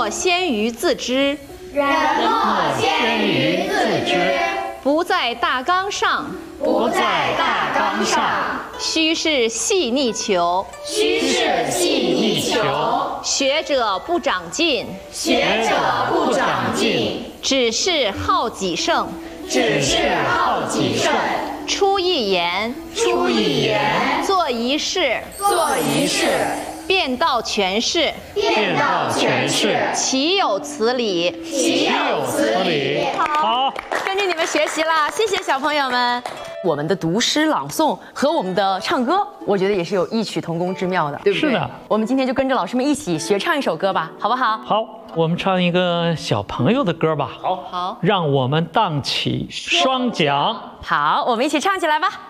莫先于自知， 人莫先于自知， 不在大纲上， 不在大纲上， 须是细腻求， 须是细腻求， 学者不长进， 学者不长进， 只是好己胜， 只是好己胜， 出一言， 出一言， 做一事， 做一事， 辩道全是， 辩道全是， 岂有此理！ 岂有此理！ 好， 跟着你们学习啦，谢谢小朋友们。 我们的读诗朗诵和我们的唱歌，我觉得也是有异曲同工之妙的，对不对？ 是的。 我们今天就跟着老师们一起学唱一首歌吧，好不好？ 好，我们唱一个小朋友的歌吧。 好， 让我们荡起双桨。 好，我们一起唱起来吧。